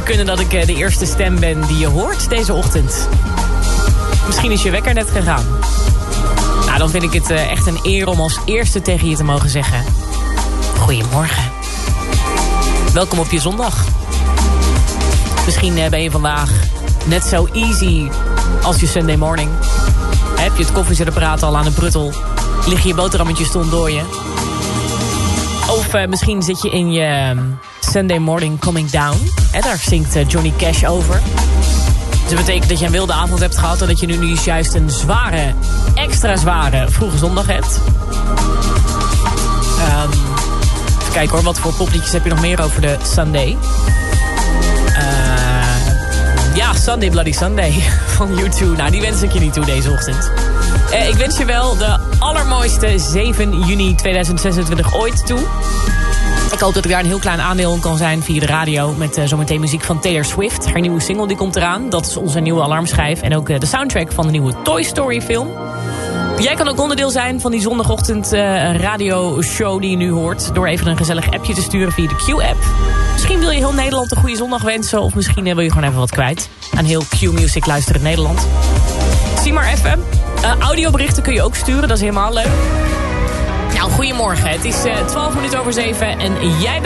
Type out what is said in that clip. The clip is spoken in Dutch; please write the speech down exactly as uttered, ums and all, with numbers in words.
kunnen dat ik de eerste stem ben die je hoort deze ochtend. Misschien is je wekker net gegaan. Nou, dan vind ik het echt een eer om als eerste tegen je te mogen zeggen: goedemorgen. Welkom op je zondag. Misschien ben je vandaag net zo easy als je Sunday morning. Heb je het koffiezetapparaat al aan de pruttel? Lig je boterhammetjes te ontdooien? Of uh, misschien zit je in je Sunday morning coming down. He, daar zingt uh, Johnny Cash over. Dus dat betekent dat je een wilde avond hebt gehad... en dat je nu, nu juist een zware, extra zware vroege zondag hebt. Um, even kijken hoor, wat voor popliedjes heb je nog meer over de Sunday? Uh, ja, Sunday Bloody Sunday van U twee. Nou, die wens ik je niet toe deze ochtend. Uh, ik wens je wel de allermooiste zeven juni tweeduizend zesentwintig ooit toe. Ik hoop dat ik daar een heel klein aandeel in kan zijn via de radio... met uh, zometeen muziek van Taylor Swift. Haar nieuwe single die komt eraan. Dat is onze nieuwe alarmschijf. En ook uh, de soundtrack van de nieuwe Toy Story film. Jij kan ook onderdeel zijn van die zondagochtend uh, radioshow die je nu hoort... door even een gezellig appje te sturen via de Q-app. Misschien wil je heel Nederland een goede zondag wensen... of misschien uh, wil je gewoon even wat kwijt aan heel Q-music luisteren in Nederland. Zie maar even. Uh, audioberichten kun je ook sturen, dat is helemaal leuk. Nou, goedemorgen. Het is uh, twaalf minuten over zeven en jij bent...